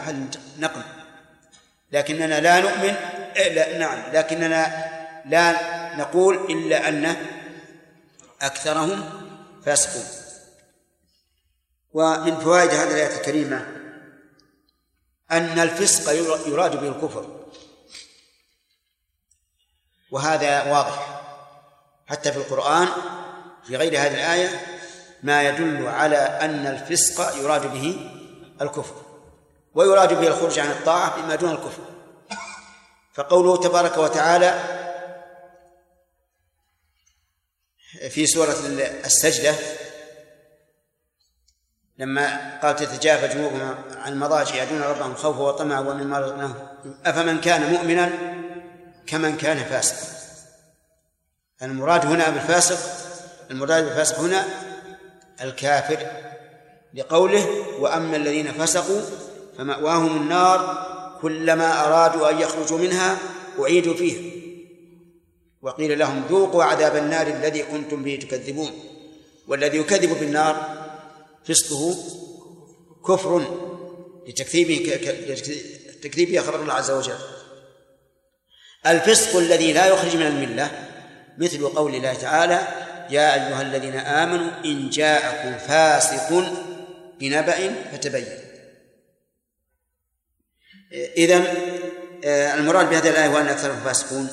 محل نقل، لكننا لا نؤمن لا نعم، لكننا لا نقول إلا أن أكثرهم فاسقون. ومن فوائد هذه الآية الكريمة أن الفسق يراد به الكفر، وهذا واضح حتى في القرآن في غير هذه الآية ما يدل على أن الفسق يراد به الكفر، ويراد به الخروج عن الطاعة بما دون الكفر. فقوله تبارك وتعالى في سورة السجدة لما قال تتجافى جنوبهم عن المضاجع يدعون ربهم خوفا وطمعا ومما رزقناهم أفمن كان مؤمنا كمن كان فاسقا. المراد هنا بالفاسق هنا الكافر، لقوله وأما الذين فسقوا فمأواهم النار كلما أرادوا أن يخرجوا منها أعيدوا فيها وقيل لهم ذوقوا عذاب النار الذي كنتم به تكذبون. والذي يكذب بالنار فسقه كفر لتكذيبه خبر الله عز وجل. الفسق الذي لا يخرج من الملة مثل قول الله تعالى يا أيها الذين آمنوا إن جاءكم فاسق بنبأ فتبين. إذن المراد بهذه الآية هو أن أكثرهم فاسقون،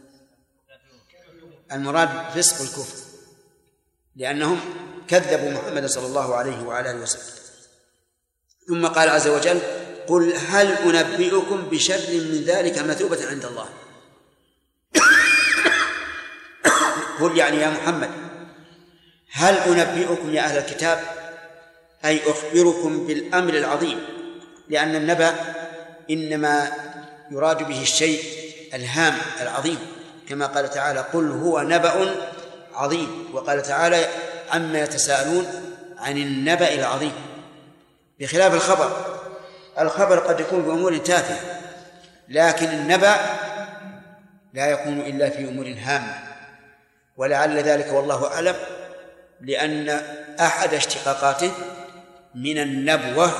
المراد فسق الكفر لأنهم كذبوا محمد صلى الله عليه وعلى آله وسلم. ثم قال عز وجل قل هل أنبئكم بشر من ذلك مثوبة عند الله. قل يعني يا محمد هل أنبئكم يا أهل الكتاب أي أخبركم بالأمر العظيم، لأن النبأ إنما يراد به الشيء الهام العظيم، كما قال تعالى قل هو نبأ عظيم، وقال تعالى عما يتساءلون عن النبأ العظيم، بخلاف الخبر قد يكون بأمور تافهة، لكن النبأ لا يكون إلا في أمور هامة. ولعل ذلك والله أعلم لأن أحد اشتقاقاته من النبوة،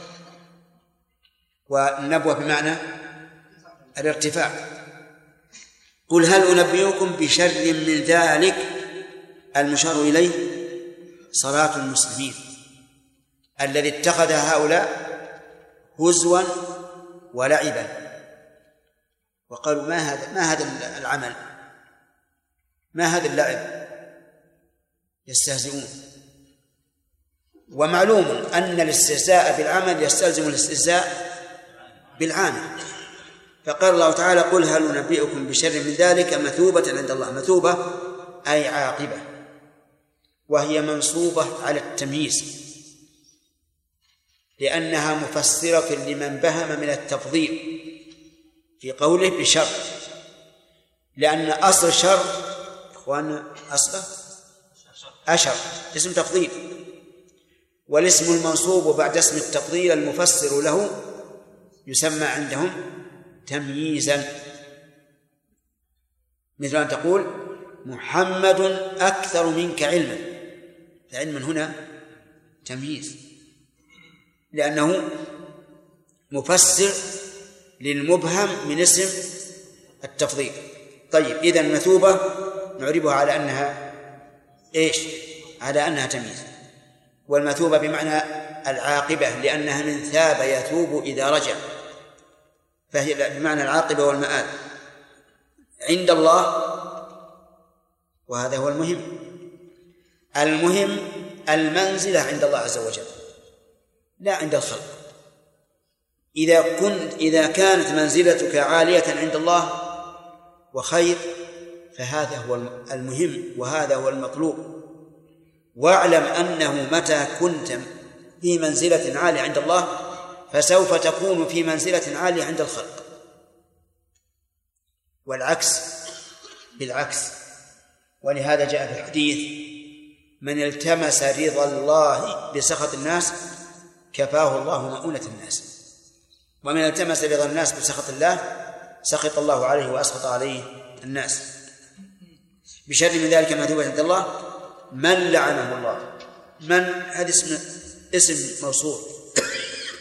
والنبوة بمعنى الارتفاع. قل هل أنبئكم بشر من ذلك، المشار إليه صلاة المسلمين الذي اتخذ هؤلاء هزوا ولعبا، وقالوا ما هذا العمل، ما هذا اللعب، يستهزئون. ومعلوم أن الاستهزاء بالعمل يستلزم الاستهزاء بالعامل، فقال الله تعالى قل هل ننبئكم بشر من ذلك مثوبة عند الله. مثوبة أي عاقبة، وهي منصوبة على التمييز لأنها مفسرة لمن بهم من التفضيل في قوله بشر، لأن أصل شر إخواننا أصله أشر اسم تفضيل، والاسم المنصوب بعد اسم التفضيل المفسر له يسمى عندهم تمييزا، مثل أن تقول محمد أكثر منك علما، فعلما هنا تمييز لأنه مفسر للمبهم من اسم التفضيل. طيب إذن مثوبة نعربها على أنها إيش؟ على أنها تمييز. والمثوبة بمعنى العاقبة لأنها من ثاب يثوب إذا رجع، فهي بمعنى العاقبة والمآل عند الله. وهذا هو المهم المنزلة عند الله عز وجل لا عند الخلق. إذا كانت منزلتك عالية عند الله وخير فهذا هو المهم وهذا هو المطلوب. واعلم أنه متى كنت في منزلة عالية عند الله فسوف تكون في منزلة عالية عند الخلق، والعكس بالعكس. ولهذا جاء في الحديث من التمس رضا الله بسخط الناس كفاه الله مؤونة الناس، ومن التمس رضا الناس بسخط الله سخط الله عليه وأسخط عليه الناس. بشر من ذلك مثوبة عند الله من لعنه الله. من هذا اسم موصول